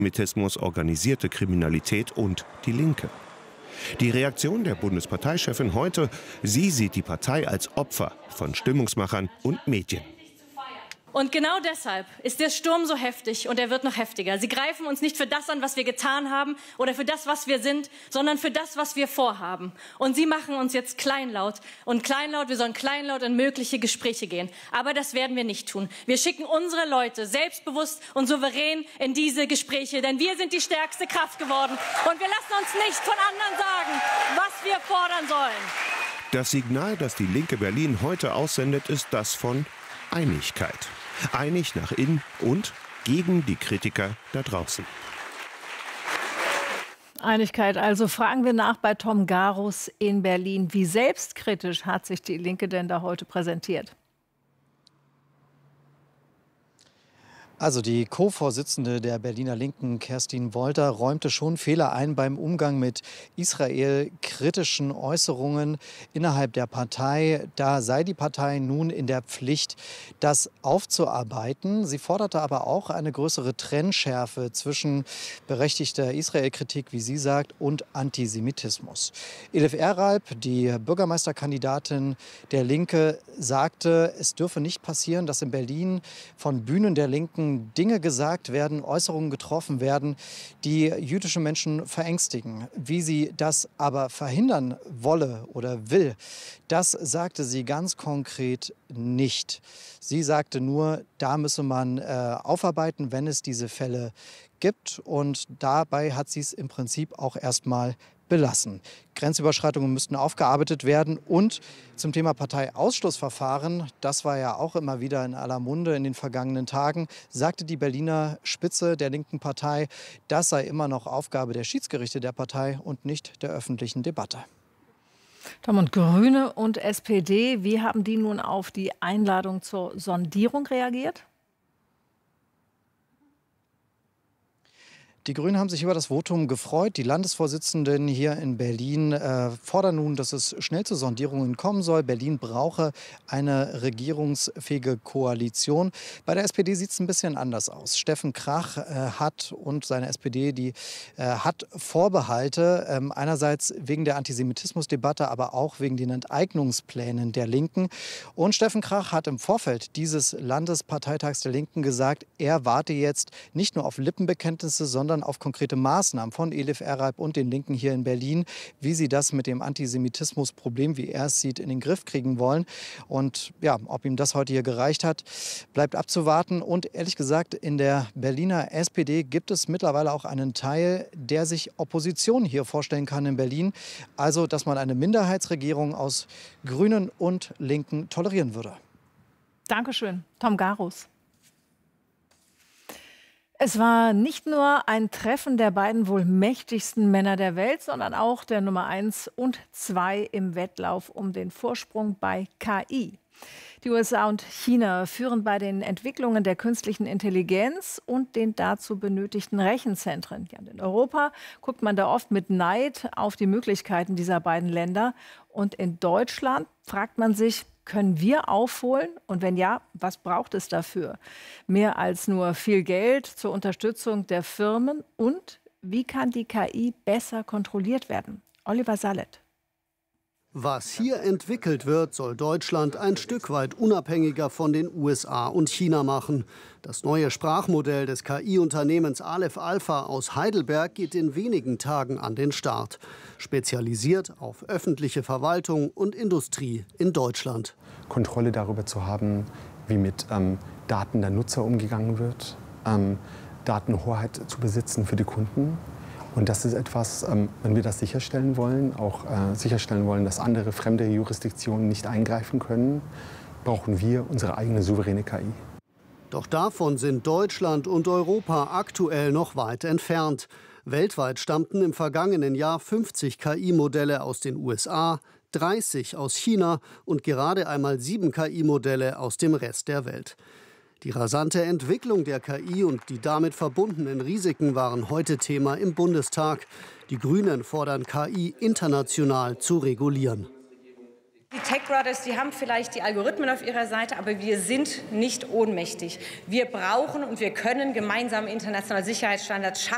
Antisemitismus, organisierte Kriminalität und die Linke. Die Reaktion der Bundesparteichefin heute: Sie sieht die Partei als Opfer von Stimmungsmachern und Medien. Und genau deshalb ist der Sturm so heftig und er wird noch heftiger. Sie greifen uns nicht für das an, was wir getan haben oder für das, was wir sind, sondern für das, was wir vorhaben. Und sie machen uns jetzt kleinlaut. Und wir sollen kleinlaut in mögliche Gespräche gehen. Aber das werden wir nicht tun. Wir schicken unsere Leute selbstbewusst und souverän in diese Gespräche, denn wir sind die stärkste Kraft geworden. Und wir lassen uns nicht von anderen sagen, was wir fordern sollen. Das Signal, das die Linke Berlin heute aussendet, ist das von Einigkeit. Einig nach innen und gegen die Kritiker da draußen. Einigkeit also. Fragen wir nach bei Tom Garus in Berlin. Wie selbstkritisch hat sich die Linke denn da heute präsentiert? Also die Co-Vorsitzende der Berliner Linken, Kerstin Wolter, räumte schon Fehler ein beim Umgang mit Israel-kritischen Äußerungen innerhalb der Partei. Da sei die Partei nun in der Pflicht, das aufzuarbeiten. Sie forderte aber auch eine größere Trennschärfe zwischen berechtigter Israel-Kritik, wie sie sagt, und Antisemitismus. Elif Eralp, die Bürgermeisterkandidatin der Linke, sagte, es dürfe nicht passieren, dass in Berlin von Bühnen der Linken Dinge gesagt werden, Äußerungen getroffen werden, die jüdische Menschen verängstigen. Wie sie das aber verhindern wolle oder will, das sagte sie ganz konkret nicht. Sie sagte nur, da müsse man aufarbeiten, wenn es diese Fälle gibt. Und dabei hat sie es im Prinzip auch erstmal belassen. Grenzüberschreitungen müssten aufgearbeitet werden. Und zum Thema Parteiausschlussverfahren, das war ja auch immer wieder in aller Munde in den vergangenen Tagen, sagte die Berliner Spitze der linken Partei, das sei immer noch Aufgabe der Schiedsgerichte der Partei und nicht der öffentlichen Debatte. Tom, und Grüne und SPD, wie haben die nun auf die Einladung zur Sondierung reagiert? Die Grünen haben sich über das Votum gefreut. Die Landesvorsitzenden hier in Berlin fordern nun, dass es schnell zu Sondierungen kommen soll. Berlin brauche eine regierungsfähige Koalition. Bei der SPD sieht es ein bisschen anders aus. Steffen Krach hat und seine SPD, hat Vorbehalte. Einerseits wegen der Antisemitismusdebatte, aber auch wegen den Enteignungsplänen der Linken. Und Steffen Krach hat im Vorfeld dieses Landesparteitags der Linken gesagt, er warte jetzt nicht nur auf Lippenbekenntnisse, sondern auf konkrete Maßnahmen von Elif Eralp und den Linken hier in Berlin, wie sie das mit dem Antisemitismusproblem, wie er es sieht, in den Griff kriegen wollen. Und ja, ob ihm das heute hier gereicht hat, bleibt abzuwarten. Und ehrlich gesagt, in der Berliner SPD gibt es mittlerweile auch einen Teil, der sich Opposition hier vorstellen kann in Berlin. Also, dass man eine Minderheitsregierung aus Grünen und Linken tolerieren würde. Dankeschön, Tom Garus. Es war nicht nur ein Treffen der beiden wohl mächtigsten Männer der Welt, sondern auch der Nummer 1 und 2 im Wettlauf um den Vorsprung bei KI. Die USA und China führen bei den Entwicklungen der künstlichen Intelligenz und den dazu benötigten Rechenzentren. Ja, in Europa guckt man da oft mit Neid auf die Möglichkeiten dieser beiden Länder. Und in Deutschland fragt man sich, können wir aufholen? Und wenn ja, was braucht es dafür? Mehr als nur viel Geld zur Unterstützung der Firmen. Und wie kann die KI besser kontrolliert werden? Oliver Sallet. Was hier entwickelt wird, soll Deutschland ein Stück weit unabhängiger von den USA und China machen. Das neue Sprachmodell des KI-Unternehmens Aleph Alpha aus Heidelberg geht in wenigen Tagen an den Start. Spezialisiert auf öffentliche Verwaltung und Industrie in Deutschland. Kontrolle darüber zu haben, wie mit Daten der Nutzer umgegangen wird, Datenhoheit zu besitzen für die Kunden. Und das ist etwas, wenn wir das sicherstellen wollen, auch sicherstellen wollen, dass andere fremde Jurisdiktionen nicht eingreifen können, brauchen wir unsere eigene souveräne KI. Doch davon sind Deutschland und Europa aktuell noch weit entfernt. Weltweit stammten im vergangenen Jahr 50 KI-Modelle aus den USA, 30 aus China und gerade einmal 7 KI-Modelle aus dem Rest der Welt. Die rasante Entwicklung der KI und die damit verbundenen Risiken waren heute Thema im Bundestag. Die Grünen fordern KI international zu regulieren. Die Tech-Brothers, die haben vielleicht die Algorithmen auf ihrer Seite, aber wir sind nicht ohnmächtig. Wir brauchen und wir können gemeinsame internationale Sicherheitsstandards schaffen.